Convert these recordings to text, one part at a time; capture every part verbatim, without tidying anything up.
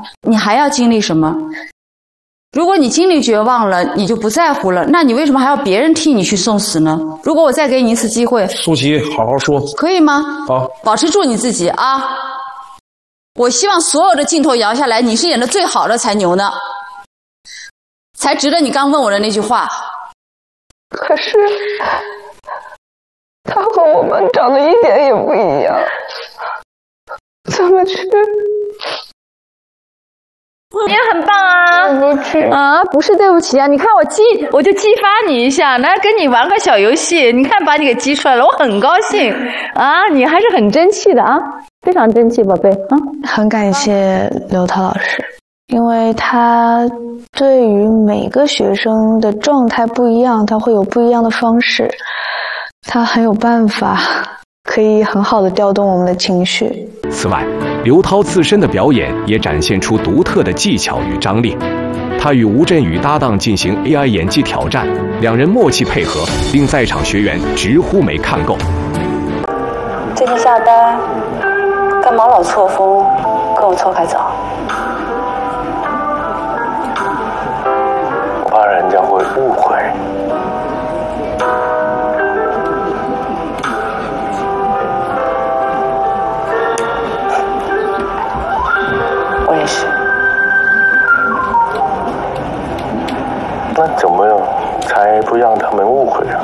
你还要经历什么？如果你经历绝望了，你就不在乎了，那你为什么还要别人替你去送死呢？如果我再给你一次机会， 舒淇，好好说， 可以吗？ 好， 保持住你自己啊！我希望所有的镜头摇下来，你是演的最好的才牛呢，才值得你刚问我的那句话。 可是，他和我们长得一点也不一样，怎么去？ 你也很棒啊！ 对不起啊，不是对不起啊！你看我激，我就激发你一下，来跟你玩个小游戏，你看把你给激出来了，我很高兴啊！你还是很争气的啊，非常争气，宝贝啊！ 很感谢刘涛老师，因为他对于每个学生的状态不一样，他会有不一样的方式，他很有办法，可以很好的调动我们的情绪。 此外，刘涛自身的表演也展现出独特的技巧与张力。他与吴镇宇搭档进行 A I 演技挑战，两人默契配合，令在场学员直呼没看够。 这天下单，干嘛老错峰跟我错开走？ 我怕人家会误会。 我也是。 那怎么样才不让他们误会啊？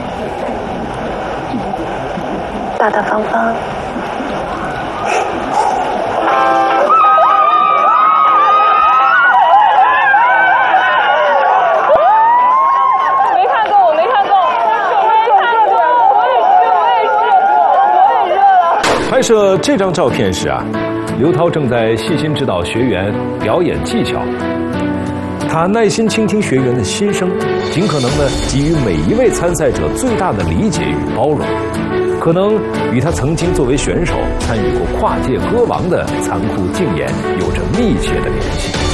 大大方方。 没看够，我没看够，我没看够，我也是，我也是，我也热了。 拍摄这张照片时啊，刘涛正在细心指导学员表演技巧。他耐心倾听学员的心声，尽可能的给予每一位参赛者最大的理解与包容，可能与他曾经作为选手参与过跨界歌王的残酷竞演有着密切的联系。